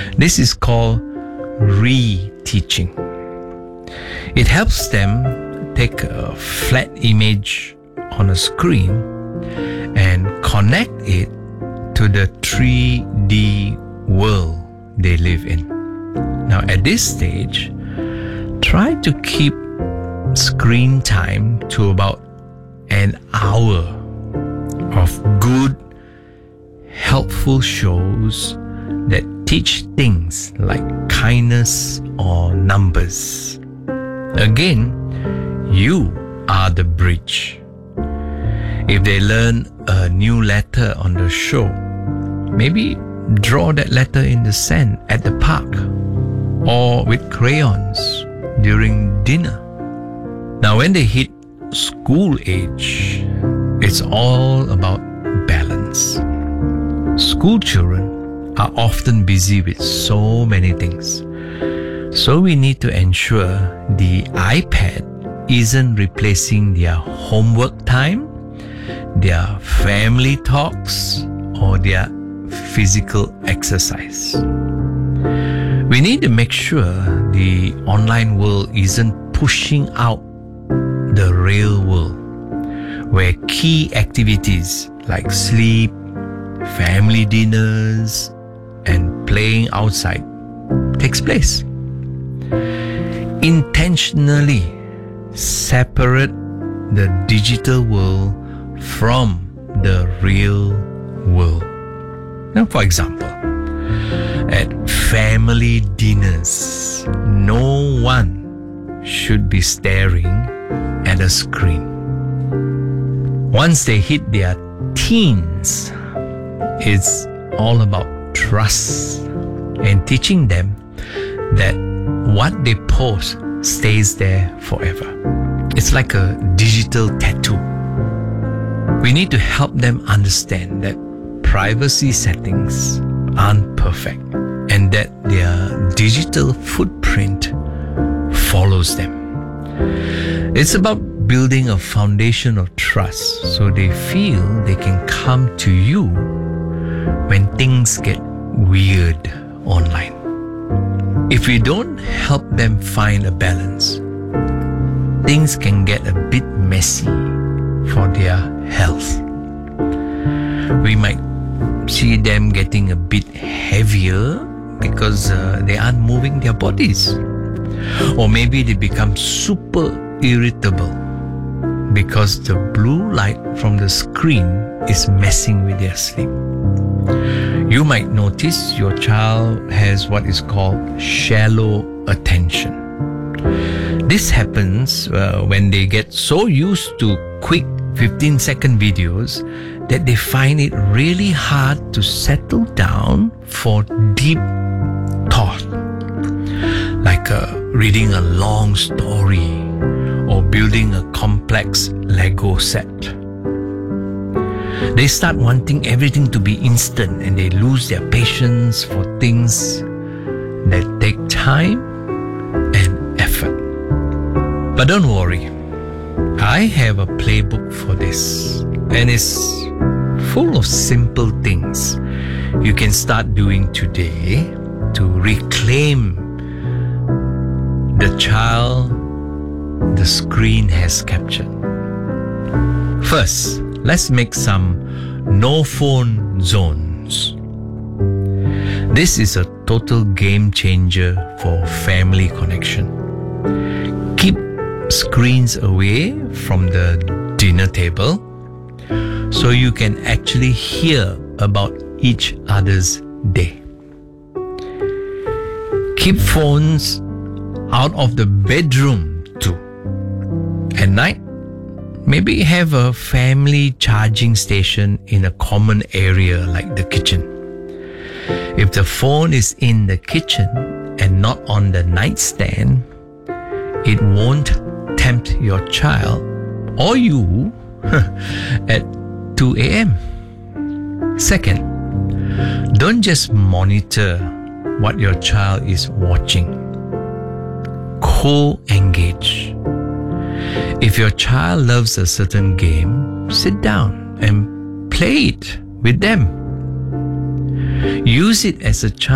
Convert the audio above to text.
This is called re-teaching. It helps them take a flat image on a screen and connect it to the 3D world they live in. Now, at this stage, try to keep screen time to about an hour of good, helpful shows that teach things like kindness or numbers. Again, you are the bridge. If they learn a new letter on the show, maybe draw that letter in the sand at the park or with crayons during dinner. Now, when they hit school age, it's all about balance. School children are often busy with so many things. So we need to ensure the iPad isn't replacing their homework time, their family talks, or their physical exercise. We need to make sure the online world isn't pushing out the real world, where key activities like sleep, family dinners, and playing outside takes place. Intentionally separate the digital world from the real world. Now, for example, at family dinners, no one should be staring at a screen. Once they hit their teens, it's all about trust and teaching them that what they post stays there forever. It's like a digital tattoo. We need to help them understand that privacy settings aren't perfect and that their digital footprint follows them. It's about building a foundation of trust so they feel they can come to you when things get weird online. If we don't help them find a balance, things can get a bit messy for their health. We might see them getting a bit heavier because they aren't moving their bodies. Or maybe they become super irritable because the blue light from the screen is messing with their sleep. You might notice your child has what is called shallow attention. This happens when they get so used to quick 15-second videos that they find it really hard to settle down for deep thought, like reading a long story or building a complex Lego set. They start wanting everything to be instant and they lose their patience for things that take time and effort. But don't worry, I have a playbook for this, and it's full of simple things you can start doing today to reclaim the child the screen has captured. First, let's make some no phone zones. This is a total game changer for family connection. Keep screens away from the dinner table so you can actually hear about each other's day. Keep phones out of the bedroom too. At night, maybe have a family charging station in a common area like the kitchen. If the phone is in the kitchen and not on the nightstand, it won't tempt your child or you at 2 a.m. Second, don't just monitor what your child is watching. Co-engage. If your child loves a certain game, sit down and play it with them. Use it as a